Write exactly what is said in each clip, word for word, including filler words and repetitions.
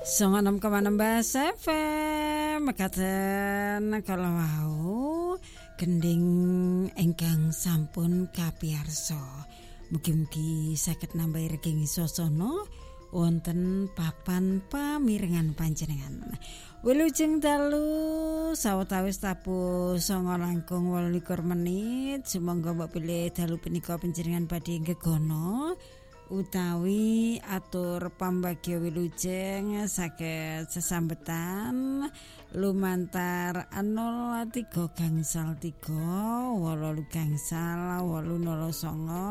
Songo enam koma enam F M mekaten kala wau gending ingkang sampun kapiyarsa. Mugi-mugi saged nambahi reging sasana wonten papan pamirengan panjenengan. Wilujeng dalu sawetawis tabuh songo langkung wolulikur menit. Sumangga mbok pilih dalu punika panjenengan badhe gegono utawi atur pambagya wilujeng saged sesambetan lumantar nol tiga gangsal tiga wolu gangsal wolu nol songo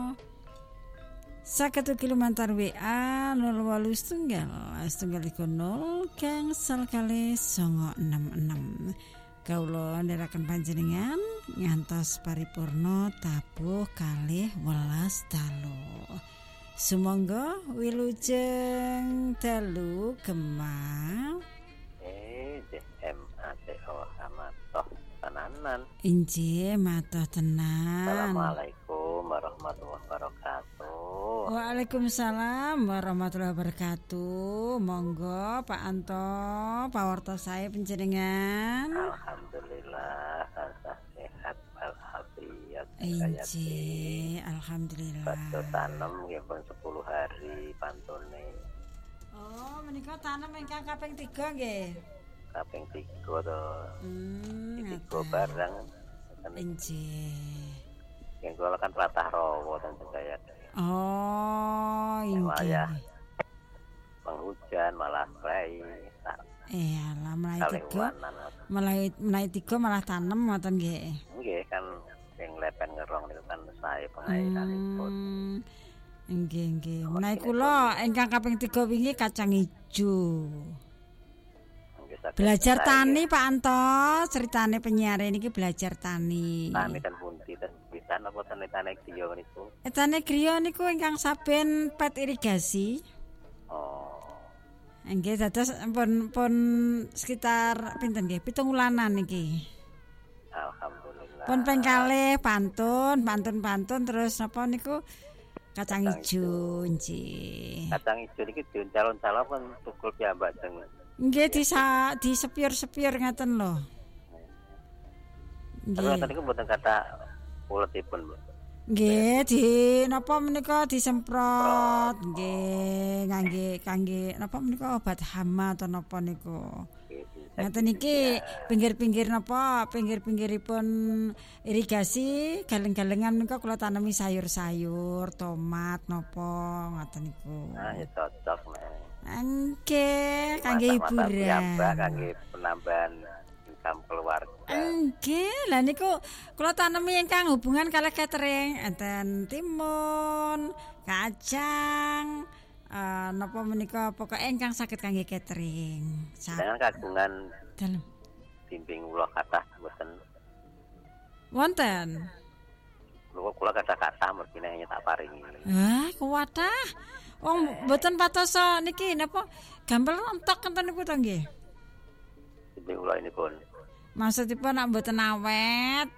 saged ugi lumantar W A nol wolu setunggal setunggal tiga nol gangsal kalih songo enam enam. Kawula ndherekaken panjenengan ngantos paripurna tabuh kalih welas dalu. Sumangga wilujeng dalu Gemah eh M A T O Hamatoh tenanan. Injih matoh tenan. Assalamualaikum warahmatullahi wabarakatuh. Waalaikumsalam warahmatullahi wabarakatuh. Monggo Pak Anto pawarta sae panjenengan. Alhamdulillah sehat walafiat. Injih alhamdulillah. Badhe tanem nggih pun sepuluh hari pantune. Oh menika tanem ingkang kaping tiga nggih. Kaping tiga to. Hmm, tiga barang. Injih. Yang kula kan Ratah Rawa ten Jaya. Oh, injih. Penghujan malah play. Eh, alah mulai tiga. Mulai mulai tiga malah tanem ngoten nggih. Nggih kan sing lepen ngerong niku kan sae pengairanipun. Hmm. Nggih, nggih. Menawi kula ingkang kaping tiga wingi kacang ijo. Belajar tani Pak Anto, ceritane penyiar niki belajar tani. Tani ten pundi ten pisan apa ten tani griya niku? Tani griya niku ingkang saben pet irigasi. Oh. Nggih dados pun pun sekitar pinten nggih pitung wulanan niki. Alhamdulillah. Pun ping kalih pantun, pantun-pantun terus napa niku kacang ijo nggih. Kacang ijo niki diuncalon-calon pun tukul piyambak teng. Nggih disa di sepir-sepir ngaten lho. Nggih. Terus niku mboten kata uletipun, Bu. Nggih, di napa menika disemprot, nggih, ngangge kangge napa menika obat hama atau napa niku. Ngaten niki pinggir-pinggir napa, pinggir-pinggiripun irigasi galeng-galengan menika kula tanemi sayur-sayur, tomat napa ngoten niku. Ah, ya cocok nek. Nggih, kangge hiburan. Kangge penambahan income keluarga. Nggih, lha niku kula tanemi ingkang hubungan kalih catering, enten timun, kacang, uh, napa menika pokoke ingkang saged kangge catering. Dengan kagungan dalem bimbing kula kathah mboten. Wonten. Lho kula kathah-kathah mergi nek tak paringi. Hah, kuwatah. Wong mboten patosa niki napa gampil entok enten niku to nggih. Bimbing kula ini pun. Maksudipun nek mboten awet.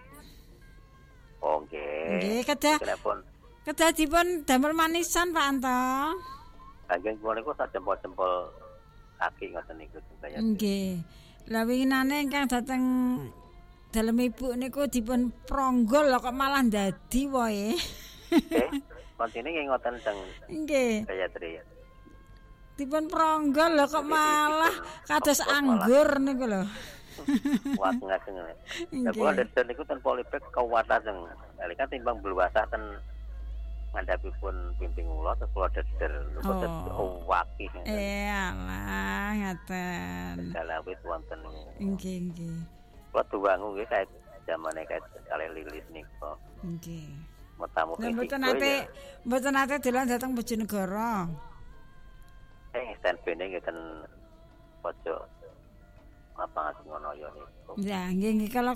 Oh nggih. Nggih, kedah. Kedah dipun damel manisan Pak Anto. Kanjeng kula niku sak jempol-jempol kaki ngoten niku kaya. Nggih. Lah winginane ingkang dateng dalem ibu niku dipun pronggol kok malah ndadi wae. Nggih. Kontine nggih ngoten teng. Nggih. Gayatri. Dipun pronggol lho kok malah kados anggur niku lho. Kuat ngajeng. Lah kula deden niku ten Polipek kuwatah teng. Lha kan timbang bluwasah ten ngandhapipun bimbing kula terus kula deder niku oh. wakih. Eh alah ngaten. Dalawit wonten. Nggih nggih. Kula duwangu nggih kae zamane kae kalih lilis niku. Nggih. Metamu iki. Mboten nate mboten nate dolan dhateng Bojonegoro. Eh ten bene nggih ten pojok lapangan ngono ya niku. Ya nggih nggih kalau